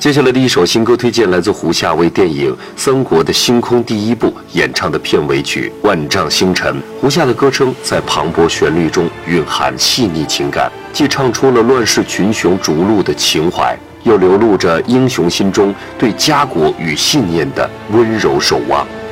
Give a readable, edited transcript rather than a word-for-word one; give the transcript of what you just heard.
接下来的一首新歌推荐来自胡夏为电影《三国的星空》第一部演唱的片尾曲《万丈星辰》。胡夏的歌声在磅礴旋律中蕴含细腻情感，既唱出了乱世群雄逐鹿的情怀，又流露着英雄心中对家国与信念的温柔守望。